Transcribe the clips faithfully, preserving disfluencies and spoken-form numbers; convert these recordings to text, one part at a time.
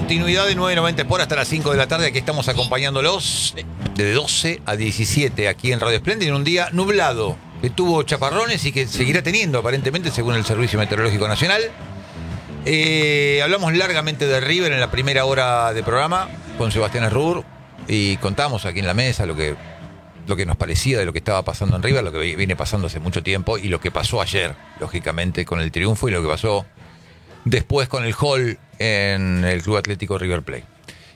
Continuidad de nueve noventa por hasta las cinco de la tarde. Aquí estamos acompañándolos de doce a diecisiete aquí en Radio Espléndida en un día nublado que tuvo chaparrones y que seguirá teniendo aparentemente según el Servicio Meteorológico Nacional. Eh, hablamos largamente de River en la primera hora de programa con Sebastián Errur y contamos aquí en la mesa lo que, lo que nos parecía de lo que estaba pasando en River, lo que viene pasando hace mucho tiempo y lo que pasó ayer, lógicamente, con el triunfo y lo que pasó después con el Hall en el Club Atlético River Plate.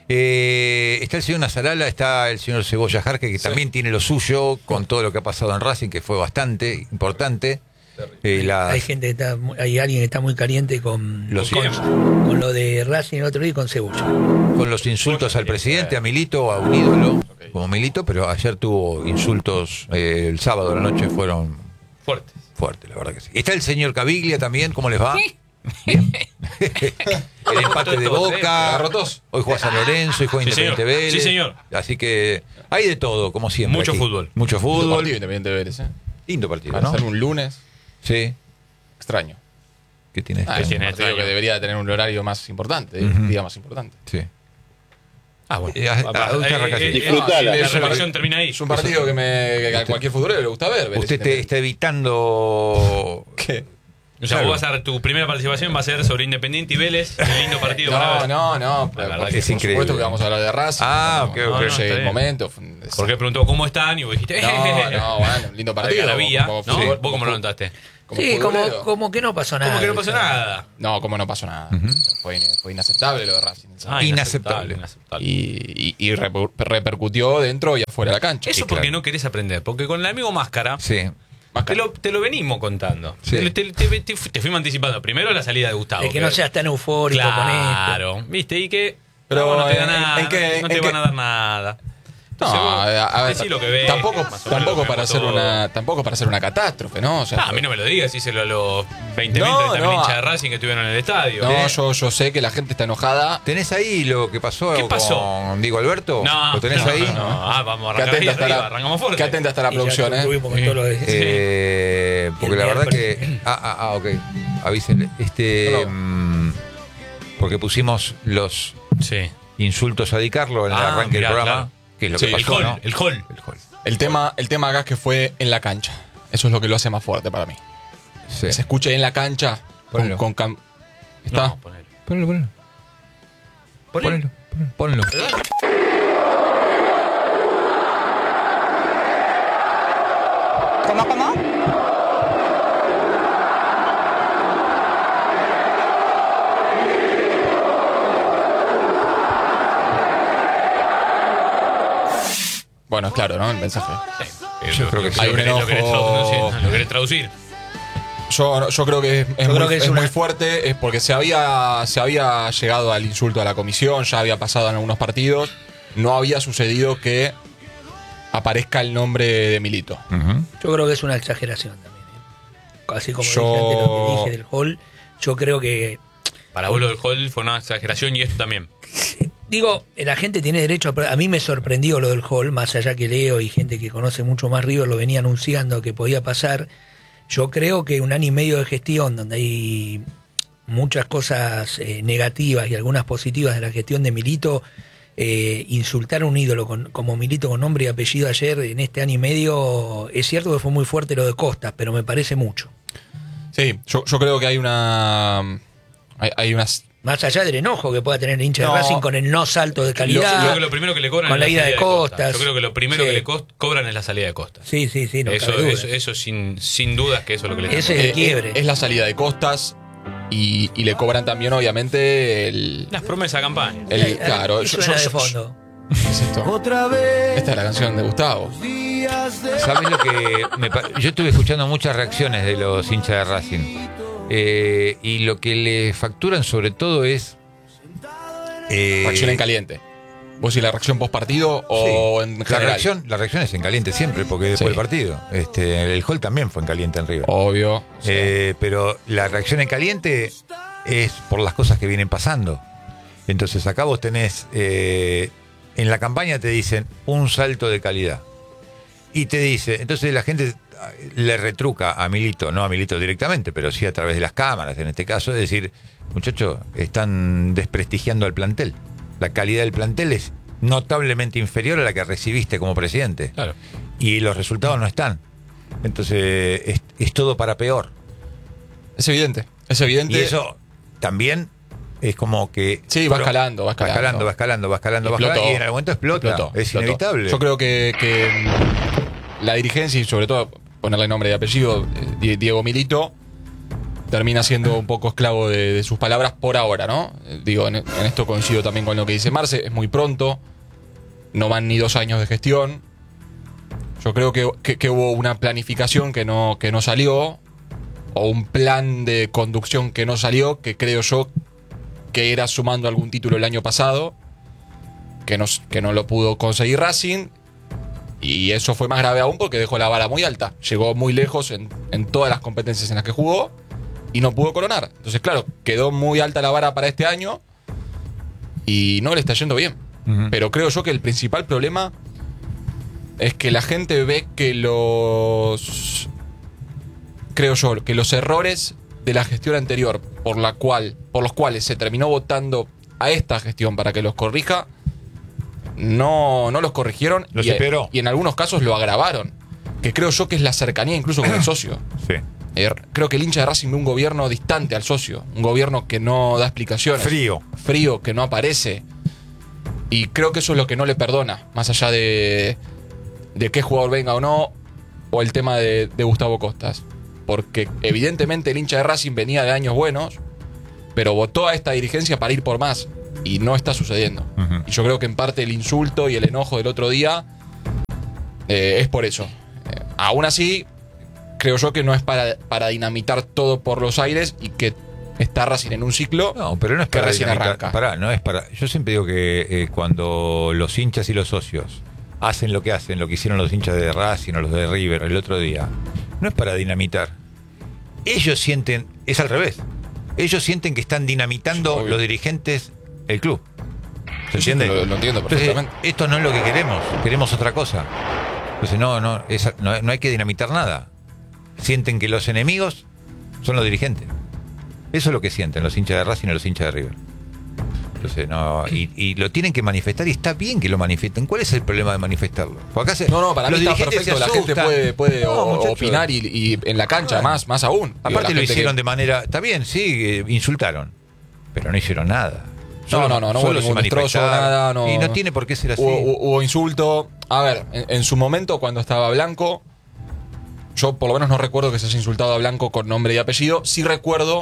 Eh, está el señor Nazarala, está el señor Cebolla Jarque, que sí. también tiene lo suyo con todo lo que ha pasado en Racing, que fue bastante importante. Eh, las... Hay gente que está, hay alguien que está muy caliente con, los con, con lo de Racing el otro día y con Cebolla. Con los insultos al presidente, a Milito, a un ídolo como Milito, pero ayer tuvo insultos, eh, el sábado a la noche fueron fuertes. Fuertes, la verdad que sí. Está el señor Caviglia también, ¿cómo les va? Bien. El empate de Boca. Hoy juega San Lorenzo, hoy juega sí, Independiente señor. Vélez. Sí, señor. Así que hay de todo, como siempre. Mucho aquí. fútbol. Mucho fútbol. Lindo partido Independiente Vélez, ¿eh? Lindo partido, Para ¿no? hacer un lunes. Sí. Extraño. ¿Qué tiene? Ah, este? es un tiene partido extraño? que debería tener un horario más importante, Uh-huh. un día más importante. Sí. Ah, bueno. Eh, ah, ah, usted arranca así. Disfrutala. La Es un- reparación termina ahí. Es un partido que, me, que a cualquier futbolero le gusta ver. Vélez Usted te, Independiente. está evitando... ¿Qué? O sea, Claro. vos vas a, tu primera participación va a ser sobre Independiente y Vélez. Un lindo partido para No, ver. no, no. La verdad porque que es por increíble. supuesto que vamos a hablar de Racing. Ah, no, ok, no, ok. no Está llegue el bien. momento. fue un desastre. Porque preguntó cómo están y vos dijiste. No, no, bueno, un lindo partido. La vía, como- ¿no? como ¿Vos fútbol- cómo lo notaste? como Sí, como, futbolero. como que no pasó nada. ¿Cómo que no pasó O sea, nada? No, como no pasó nada. Ujú. fue, in- fue inaceptable lo de Racing. Ah, Inaceptable. inaceptable. Y, y, y reper- repercutió dentro y afuera de la cancha. Eso Sí, porque claro. no querés aprender. Porque con el amigo Máscara Sí. Más te caro. lo, te lo venimos contando. Sí. Te, te, te- te fu- te fuimos anticipando. Primero la salida de Gustavo. de que no seas tan eufórico con esto. Claro, viste, y que Pero, no, no te da ¿en- nada, en qué- no te en van qué? a dar nada. No, Entonces vos a, a ver, decí lo que ves, tampoco, más o menos tampoco lo para vemos hacer todo. una, tampoco para hacer una catástrofe, ¿no? O sea, Ah, a mí no me lo digas, díselo a los veinte mil, No, treinta mil no, hinchas a- de Racing que estuvieron en el estadio. no, ¿Eh? yo, yo sé que la gente está enojada. ¿Tenés ahí lo que pasó, ¿Qué pasó? con Diego Alberto? No, ¿Lo tenés no, ahí? no, no. Ah, vamos a Que arrancar ahí atenta está arriba, la, arrancamos fuerte. que atenta está la Y ya producción, ¿eh? estuvimos con todo lo de- Eh, porque El la verdad miércoles. que... Ah, ah, ah, ok. Avísenle. Este... No, no. mm, porque pusimos los Sí. insultos a Di Carlo en el Ah, arranque mirá, del programa. claro. Que es lo Sí, que El pasó, hall, ¿no? el hall. El hall. El tema, el tema acá es que fue en la cancha. Eso es lo que lo hace más fuerte para mí. Sí. Que se escuche en la cancha con, Ponelo. con cam- ¿Está? No, ponelo. Ponelo, ponelo. Ponelo. Ponelo. Ponelo. ¿Cómo, cómo? Bueno, es claro, ¿no? El mensaje. Yo Lo- creo que lo- sí. lo Hay un querés- lo querés enojo. traducir, lo querés traducir. Yo, yo creo que es, es Yo muy, creo que es es una- muy fuerte, es porque se había, se había llegado al insulto a la comisión, ya había pasado en algunos partidos, no había sucedido que aparezca el nombre de Milito. Ujú. Yo creo que es una exageración también. ¿eh? Así como Yo- dije antes lo que dije del hall, yo creo que... Para vos lo del hall fue una exageración y esto también. Digo, la gente tiene derecho a... A mí me sorprendió lo del hall, más allá que leo y gente que conoce mucho más River lo venía anunciando que podía pasar. Yo creo que un año y medio de gestión, donde hay muchas cosas eh, negativas y algunas positivas de la gestión de Milito, eh, insultar a un ídolo con- como Milito con nombre y apellido ayer en este año y medio, es cierto que fue muy fuerte lo de Costas, pero me parece mucho. Sí, yo, yo creo que hay una. Hay, hay unas. Más allá del enojo que pueda tener el hincha No. de Racing con el no salto de Yo creo calidad. que lo primero que le cobran con es la la ida salida de de Costas. Costas. Yo creo que lo primero Sí. que le cos- cobran es la salida de Costas. Sí, sí, sí, no eso, cabe duda. eso, eso sin, sin dudas que eso es lo que le Ese cobran. es el eh, quiebre. Es la salida de Costas y, y le cobran también, obviamente, el. Las promesas de campaña. el Ahí- ahí claro, yo- suena yo- de yo- fondo. ¿Qué es esto? Esta es la canción de Gustavo. ¿Sabes lo que me pa- yo estuve escuchando muchas reacciones de los hinchas de Racing eh, y lo que le facturan sobre todo es eh, Reacción en caliente. ¿Vos y la reacción post partido o sí. en la general? reacción la reacción es en caliente siempre porque después Sí. del partido este el hall también fue en caliente en River Obvio. Eh, pero la reacción en caliente es por las cosas que vienen pasando. Entonces acá vos tenés eh, en la campaña te dicen un salto de calidad y te dice, entonces la gente le retruca a Milito, no a Milito directamente, pero sí a través de las cámaras, en este caso, es decir, muchachos, están desprestigiando al plantel. La calidad del plantel es notablemente inferior a la que recibiste como presidente. Claro. Y los resultados no están. Entonces, es, es todo para peor. Es evidente, es evidente. Y eso también es como que... Sí, va escalando, va escalando. Va escalando, va escalando, va escalando, va Explotó. escalando, y en algún momento explota. Explotó, es explotó. inevitable. Yo creo que, que mm, la dirigencia y sobre todo ponerle nombre y apellido, eh, Diego Milito, termina siendo un poco esclavo de, de sus palabras por ahora, ¿no? Eh, Digo, en, en esto coincido también con lo que dice Marce, es muy pronto, no van ni dos años de gestión. Yo creo que, que, que hubo una planificación que no, que no salió, o un plan de conducción que no salió, que creo yo que era sumando algún título el año pasado, que no, que no lo pudo conseguir Racing, y eso fue más grave aún porque dejó la vara muy alta. Llegó muy lejos en, en todas las competencias en las que jugó y no pudo coronar. Entonces, claro, quedó muy alta la vara para este año y no le está yendo bien. Ujú. Pero creo yo que el principal problema es que la gente ve que los... Creo yo, que los errores de la gestión anterior por la cual, por los cuales se terminó votando a esta gestión para que los corrija, no, no los corrigieron Los y, empeoró. y en algunos casos lo agravaron. Que creo yo que es la cercanía incluso con el socio. Sí. Eh, creo que el hincha de Racing ve un gobierno distante al socio, un gobierno que no da explicaciones. Frío. Frío, que no aparece. Y creo que eso es lo que no le perdona, más allá de, de qué jugador venga o no, o el tema de, de Gustavo Costas. Porque evidentemente el hincha de Racing venía de años buenos, pero votó a esta dirigencia para ir por más. Y no está sucediendo. Ujú. Y yo creo que en parte el insulto y el enojo del otro día eh, es por eso. Eh, aún así, creo yo que no es para, para dinamitar todo por los aires y que está Racing en un ciclo No, pero no es que para recién dinamitar. arranca. Pará, no es para. Yo siempre digo que eh, cuando los hinchas y los socios hacen lo que hacen, lo que hicieron los hinchas de Racing o los de River el otro día, no es para dinamitar. Ellos sienten, es al revés. Ellos sienten que están dinamitando Sí, obvio. los dirigentes el club. ¿Se Sí, entiende? lo- lo entiendo Entonces, perfectamente. esto no es lo que queremos, queremos otra cosa. Entonces no, no, es- no, no hay que dinamitar nada. Sienten que los enemigos son los dirigentes. Eso es lo que sienten los hinchas de Racing y los hinchas de River. Entonces, no, y, y lo tienen que manifestar y está bien que lo manifiesten. ¿Cuál es el problema de manifestarlo? Porque acá se- No, no, para mí los está dirigentes perfecto. se La gente asustan. puede, puede No, o- muchachos. opinar y, y en la cancha Bueno. más, más aún. Digo, Aparte la lo gente hicieron que- de manera... Está bien, sí, eh, insultaron. Pero no hicieron nada. No, no, no, no hubo solo se ningún destrozo, manifestaron. nada, no. Y no tiene por qué ser así. Hubo, hubo- hubo insulto. A ver, en, en su momento, cuando estaba Blanco, yo por lo menos no recuerdo que se haya insultado a Blanco con nombre y apellido. Sí recuerdo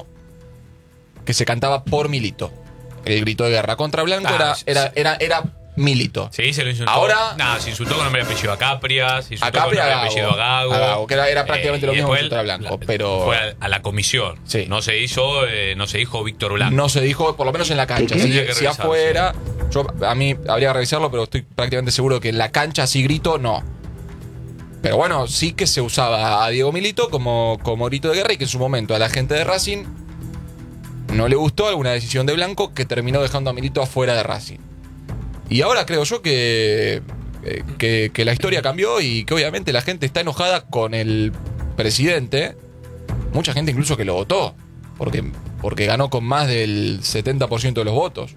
que se cantaba por Milito. El grito de guerra contra Blanco Ah, era, sí, era, era, era Milito. Sí, se lo insultó. Ahora- Nada, se insultó con nombre y apellido a Capria, se A insultó Capria, con nombre y a Gago. apellido a Gago. A Gago, que era- era prácticamente lo y mismo que después insultar a Blanco, la- pero- Fue a, a la comisión. Sí. No se hizo, eh, no se dijo Víctor Blanco. No se dijo, por lo menos en la cancha. Si, Tendría que si revisarse. afuera, yo, a mí habría que revisarlo, pero estoy prácticamente seguro que en la cancha así grito, no. Pero bueno, sí que se usaba a Diego Milito como, como grito de guerra y que en su momento a la gente de Racing no le gustó alguna decisión de Blanco que terminó dejando a Milito afuera de Racing. Y ahora creo yo que, eh, que, que la historia cambió y que obviamente la gente está enojada con el presidente. Mucha gente incluso que lo votó, porque, porque ganó con más del setenta por ciento de los votos.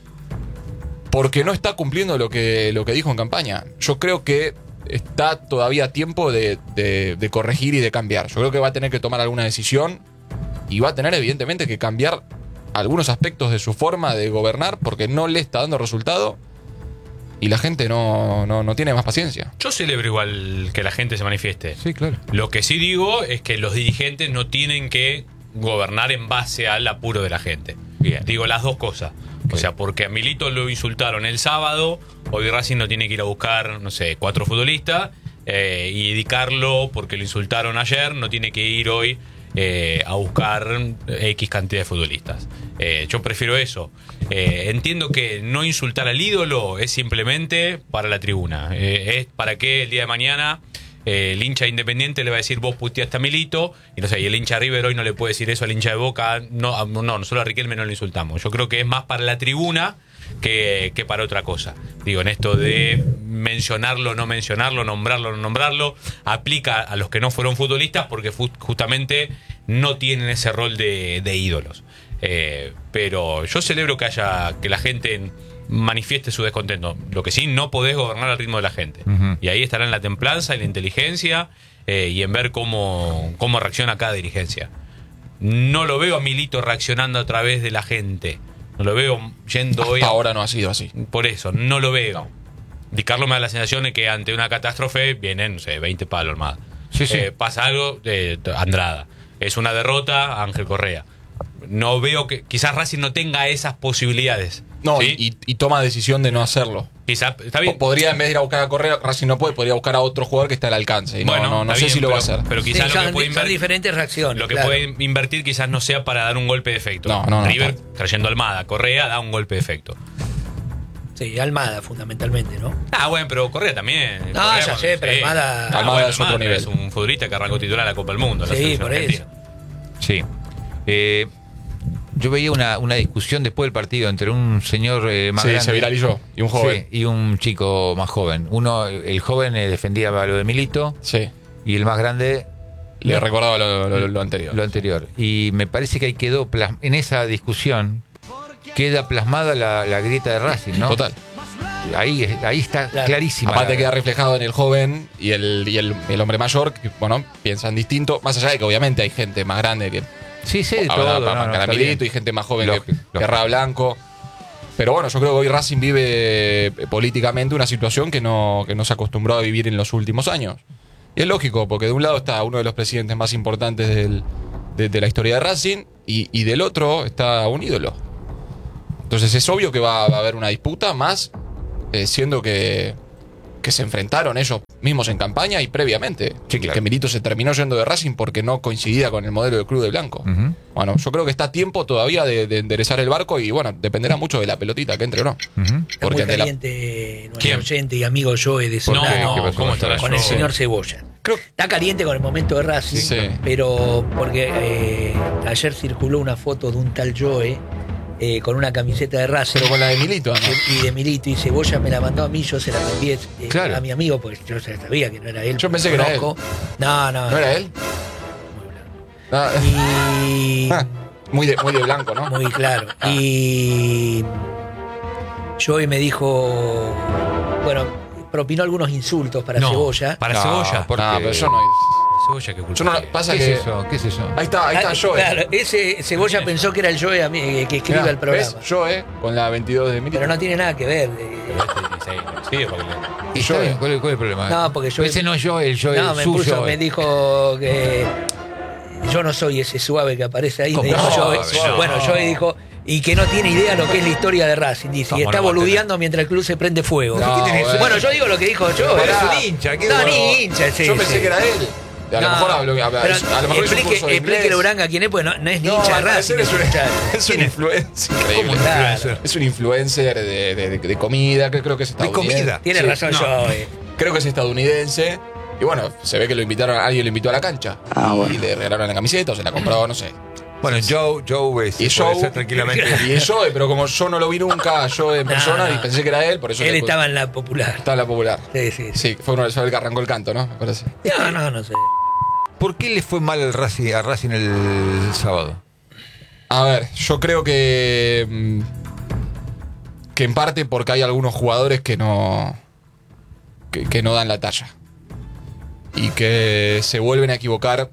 Porque no está cumpliendo lo que, lo que dijo en campaña. Yo creo que está todavía a tiempo de, de, de corregir y de cambiar. Yo creo que va a tener que tomar alguna decisión y va a tener evidentemente que cambiar algunos aspectos de su forma de gobernar porque no le está dando resultado y la gente no, no, no tiene más paciencia. Yo celebro igual que la gente se manifieste. Sí, claro. Lo que sí digo es que los dirigentes no tienen que gobernar en base al apuro de la gente. Bien. Digo las dos cosas. O sea, porque a Milito lo insultaron el sábado, hoy Racing no tiene que ir a buscar, no sé, cuatro futbolistas eh, y dedicarlo porque lo insultaron ayer, no tiene que ir hoy eh, a buscar X cantidad de futbolistas. Eh, yo prefiero eso. Eh, entiendo que no insultar al ídolo es simplemente para la tribuna. Eh, es para que el día de mañana eh, el hincha Independiente le va a decir vos puteaste a Milito, y no sé, y el hincha River hoy no le puede decir eso al hincha de Boca, no, no, nosotros a Riquelme no le insultamos. Yo creo que es más para la tribuna que, que para otra cosa. Digo, en esto de mencionarlo, no mencionarlo, nombrarlo, no nombrarlo, aplica a los que no fueron futbolistas porque fu- justamente no tienen ese rol de, de ídolos. Eh, pero yo celebro que haya, que la gente manifieste su descontento. Lo que sí, no podés gobernar al ritmo de la gente. Uh-huh. Y ahí estará en la templanza y la inteligencia eh, y en ver cómo, cómo reacciona cada dirigencia. No lo veo a Milito reaccionando a través de la gente. No lo veo yendo Hasta hoy. A... ahora no ha sido así. Por eso, no lo veo. No. Di Carlos me da la sensación de que ante una catástrofe vienen, no sé, veinte palos más. Sí, sí. Eh, pasa algo, eh, Andrada. Es una derrota, Ángel Correa. No veo que. Quizás Racing no tenga esas posibilidades. No, ¿sí? y, y, y toma decisión de no hacerlo. Quizás. Está bien. Po- Podría, en vez de ir a buscar a Correa, Racing no puede, podría buscar a otro jugador que está al alcance. Y no, Bueno, no, no está sé bien, si lo pero, va a hacer. Pero Sí, quizás lo son, que puede son invertir. diferentes reacciones. Lo que claro. puede invertir quizás no sea para dar un golpe de efecto. No, no, no, River, está. trayendo a Almada, Correa da un golpe de efecto. Sí, Almada fundamentalmente, ¿no? Ah, bueno, pero Correa también. No, Correa, ya cuando- sé, pero sí. Almada- Ah, Almada bueno, es otro Almada nivel. Es un futbolista que arrancó titular en la Copa del Mundo. en la Sí, selección por argentina. eso. Sí. Eh, yo veía una, una discusión después del partido entre un señor eh, más Sí, grande se viralizó. Y un joven. sí, y un chico más joven. Uno, el joven eh, defendía lo de Milito Sí. y el más grande Le recordaba lo, lo- lo anterior. lo anterior. Y me parece que ahí quedó, plas- en esa discusión, queda plasmada la, la grieta de Racing, ¿no? Total. Ahí, ahí está Claro. clarísima. Aparte la- queda reflejado en el joven y el, y el, el hombre mayor, que, bueno, piensan distinto. Más allá de que obviamente hay gente más grande que Sí, sí, de habrá todo. para no, no, bancar a está Milito bien. y gente más joven Lógico, que lógico. querrá Blanco. Pero bueno, yo creo que hoy Racing vive eh, políticamente una situación que no, que no se acostumbró a vivir en los últimos años. Y es lógico, porque de un lado está uno de los presidentes más importantes del- de, de la historia de Racing y, y del otro está un ídolo. Entonces es obvio que va, va a haber una disputa, más eh, siendo que, que se enfrentaron ellos mismos en campaña y previamente. Sí, claro. Que Milito se terminó yendo de Racing porque no coincidía con el modelo del club de Blanco. Ujú. Bueno, yo creo que está a tiempo todavía de, de enderezar el barco y bueno, dependerá mucho de la pelotita que entre o no. Ujú. Está Porque muy ante la- caliente nuestro ¿Quién? oyente y amigo Joe de No, Solano qué? ¿Qué pasó? ¿cómo estará con el yo? señor Cebolla. Creo- Está caliente con el momento de Racing, Sí. pero porque eh, ayer circuló una foto de un tal Joe eh, con una camiseta de Racing Pero con la de Milito, ¿no? y de Milito, y Cebolla me la mandó a mí, yo se la envié eh, Claro. a mi amigo, pues yo se sabía que no era él. Yo pensé lo que era él. conozco. No, no. ¿No era él? Ah, Y muy, de, muy de blanco, ¿no? muy claro. Y Joey me dijo, bueno, propinó algunos insultos para No, Cebolla. Para No, Cebolla. por- No, porque- pero yo no. Cebolla, qué culpa. Yo no tiene. pasa ¿Qué que. es eso? ¿Qué es eso? Ahí está, ahí está Ah, Joe. Claro, ese Cebolla pensó que era el Joey a mí, eh, que escribe Mirá, el programa. ¿ves? Joe con la veintidós de Milito. Pero no tiene nada que ver. eh, Pero este dieciséis, sí, porque le- Y está Joe. bien, ¿cuál, es- cuál es el problema? No, porque yo- Ese no es yo, el yo no, el me, suyo. puso, me dijo que yo no soy ese suave que aparece ahí. Me ¿Cómo dijo suave? Joey. No. Bueno, Joey dijo, y que no tiene idea lo que es la historia de Racing. Dice, y ¿Cómo está no va a tener? boludeando mientras el club se prende fuego. No, ¿Qué tiene que ser? Bueno, yo digo lo que dijo Joey. Pero Pará. es un hincha, ¿qué No, bueno? ni hincha es Yo ese. pensé que era él. A lo No, mejor hablo. A, pero a lo mejor es un explique, curso de explique inglés. Uranga quién es, pues no, no es ni No, hincha de al parecer Racing. es un, hincha. es un influencer increíble. ¿Cómo Claro. influencer? Es un influencer de, de- de- de comida, que creo que es ¿De estadounidense. comida? Tiene Sí, razón no. Joey. Creo que es estadounidense. Y bueno, se ve que lo invitaron, alguien lo invitó a la cancha. Ah, bueno. Y le regalaron la camiseta o se la compró, no sé. Bueno, Joe, Joe es, Y puede Joe- ser tranquilamente. Y es Joe, pero como yo no lo vi nunca, yo en No, persona, no. y pensé que era él, por eso Él le- estaba en la popular. estaba en la popular. Sí, sí. sí. Sí, fue uno de esos el que arrancó el canto, ¿no? Me parece. No, no, no sé. ¿Por qué le fue mal al Racing, a Racing el sábado? A ver, yo creo que. mm, Que en parte porque hay algunos jugadores que no. Que, que no dan la talla. Y que se vuelven a equivocar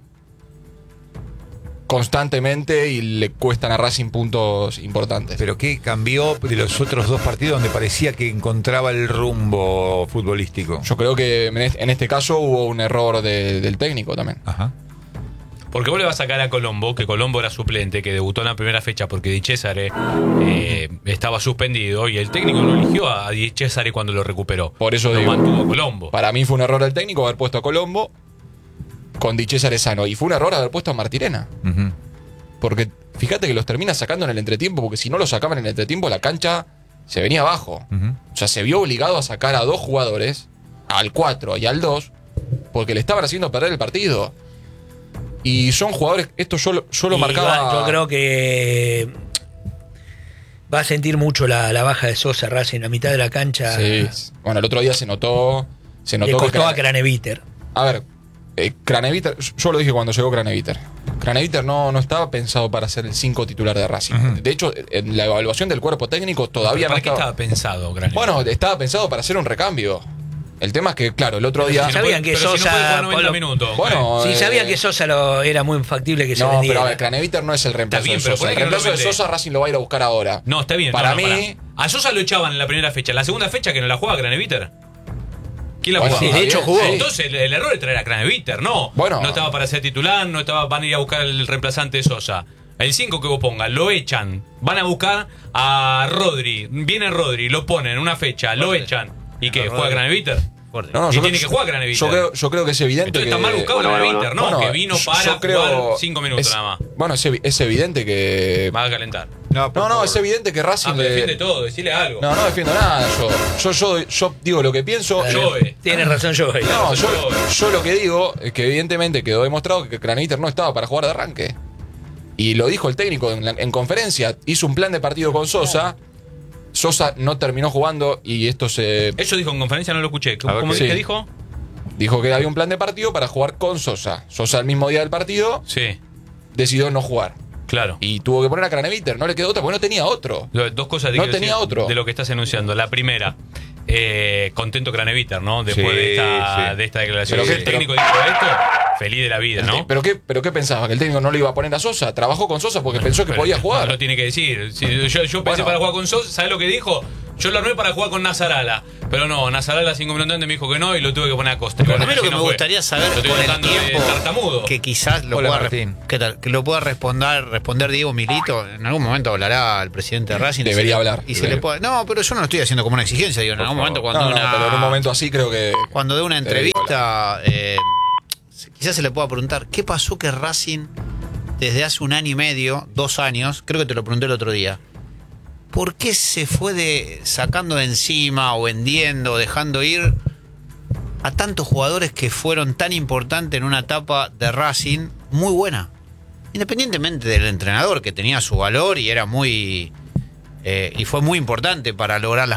constantemente y le cuestan a Racing puntos importantes. ¿Pero qué cambió de los otros dos partidos donde parecía que encontraba el rumbo futbolístico? Yo creo que en este, en este caso hubo un error de- del técnico también. Ajá. Porque vos le vas a sacar a Colombo, que Colombo era suplente, que debutó en la primera fecha porque Di Cesare eh, estaba suspendido y el técnico no eligió a Di Cesare cuando lo recuperó. Por eso lo digo, mantuvo a Colombo. Para mí fue un error del técnico haber puesto a Colombo con Di Cesare sano. Y fue un error haber puesto a Martirena. Ujú. Porque fíjate que los termina sacando en el entretiempo, porque si no los sacaban en el entretiempo, la cancha se venía abajo. Ujú. O sea, se vio obligado a sacar a dos jugadores, al cuatro y al dos, porque le estaban haciendo perder el partido. Y son jugadores, esto yo, lo- yo lo Y marcaba. va- yo creo que va a sentir mucho la, la baja de Sosa Racing, la mitad de la cancha. Sí. Bueno, el otro día se notó. Se Le notó que costó a Crane- Craneviter. A ver, eh, Craneviter, yo lo dije cuando llegó Craneviter. Craneviter no, no estaba pensado para ser el cinco titular de Racing. Ujú. De hecho, en la evaluación del cuerpo técnico todavía no ¿Para qué estaba. estaba pensado, Granero? Bueno, estaba pensado para hacer un recambio. El tema es que, claro, el otro día. Si no sabían puede- que pero si no Sosa- puede jugar noventa Pablo- minutos. Bueno, Sí, eh, sabían que Sosa lo, era muy factible que se No, vendiera. pero a ver, Craneviter no es el reemplazo Está bien, de pero Sosa. por ahí El que no lo reemplazo de vende. Sosa Racing lo va a ir a buscar ahora. No, está bien. Para no, no, mí. pará. A Sosa lo echaban en la primera fecha. La segunda fecha que no la juega Craneviter. ¿Quién la Bueno, jugaba? sí, de hecho jugó. Entonces el, el error es traer a Craneviter, no. Bueno. No estaba para ser titular, no estaba, van a ir a buscar el reemplazante de Sosa. El cinco que vos pongas, lo echan. Van a buscar a Rodri. Viene Rodri, lo ponen en una fecha, lo echan. ¿Y qué? ¿Juega Craneviter? Fuerte. No, no, Y yo tiene creo- que jugar Craneviter. Yo creo, yo creo que es evidente Entonces que. está mal buscado Craneviter, no, Bueno, que vino yo- para yo creo- jugar cinco minutos es- nada más. Bueno, es, evi- es evidente que. Va a calentar. No, por No, no, favor. es evidente que Racing. Ah, pero le- defiende todo, decile algo. No, no defiendo nada. Yo, yo, yo, yo digo lo que pienso. Yo, eh. Tienes razón, yo. No, yo, Yo- yo lo que digo es que evidentemente quedó demostrado que Craneviter no estaba para jugar de arranque. Y lo dijo el técnico en, la- en conferencia. Hizo un plan de partido con Sosa. Sosa no terminó jugando y esto se Eso dijo en conferencia, no lo escuché. A ver ¿Cómo qué- qué sí. dijo? dijo que había un plan de partido para jugar con Sosa. Sosa el mismo día del partido Sí, decidió no jugar. claro. Y tuvo que poner a Craneviter. No le quedó otra porque no tenía otro. Lo- Dos cosas te No quiero tenía decir otro. de lo que estás enunciando. La primera, eh, contento Craneviter, ¿no? Después Sí, de, esta, sí. de esta declaración. Pero Si qué- el pero- técnico dijo esto, feliz de la vida, ¿no? ¿Pero qué, ¿Pero qué pensaba? ¿Que el técnico no le iba a poner a Sosa? Trabajó con Sosa porque pensó que Pero podía no jugar. lo tiene que decir. Si yo, yo pensé Bueno. para jugar con Sosa, ¿sabes lo que dijo? Yo lo armé para jugar con Nazarala. Pero no, Nazarala cinco minutos antes me dijo que no y lo tuve que poner a Costa. A mí Bueno, lo así que no me fue. gustaría saber Lo estoy con el tratando de tiempo tartamudo. que quizás lo Hola, pueda, Martín. ¿qué tal? Que lo pueda responder responder Diego Milito. En algún momento hablará el presidente de Racing. y Debería se le- hablar. Y se Debería. le puede- no, pero yo no lo estoy haciendo como una exigencia. Digo, en algún momento cuando No, no, una pero en un momento así creo que. cuando de una Debería entrevista eh, se- quizás se le pueda preguntar qué pasó que Racing desde hace un año y medio, dos años, creo que te lo pregunté el otro día, ¿por qué se fue de sacando de encima o vendiendo, dejando ir a tantos jugadores que fueron tan importantes en una etapa de Racing muy buena? Independientemente del entrenador, que tenía su valor y era muy eh, y fue muy importante para lograr las